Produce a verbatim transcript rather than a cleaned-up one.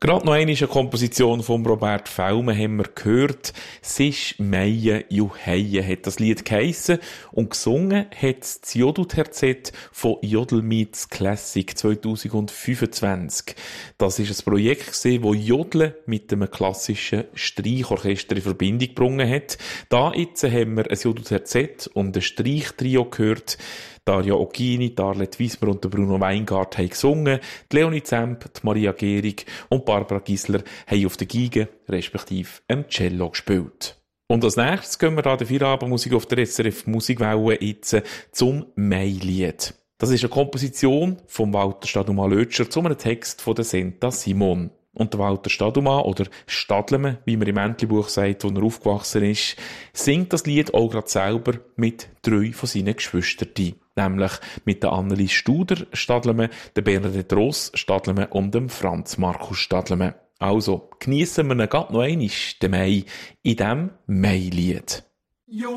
Gerade noch eine Komposition von Robert Fellmann haben wir gehört. «Sisch meie Juheie» hat das Lied geheissen und gesungen hat das Jodelterzett von Jodel Meets Classic zwanzig fünfundzwanzig. Das war ein Projekt, das Jodeln mit einem klassischen Streichorchester in Verbindung gebracht hat. Da jetzt haben wir ein Jodelterzett und ein Streichtrio gehört. Daria Oggini, Arlette Wiesmer und Bruno Weingart haben gesungen, die Leonie Zemp, die Maria Gehrig und Barbara Gisler haben auf der Geige, respektive am Cello gespielt. Und als nächstes gehen wir da der Feierabendmusik auf der S R F Musikwelle jetzt zum Mai-Lied. Das ist eine Komposition von Walter Stadumann-Lötscher zu einem Text von der Senta Simon. Und der Walter Stadumann, oder Stadlemann, wie man im Entlebuch sagt, wo er aufgewachsen ist, singt das Lied auch gerade selber mit drei von seinen Geschwistern. Nämlich mit der Annelies Studer Stadlemann, der Bernadette Ross Stadlemann und dem Franz Markus Stadlemann. Also, geniessen wir ihn grad noch einmal, den Mai, in diesem Mai-Lied.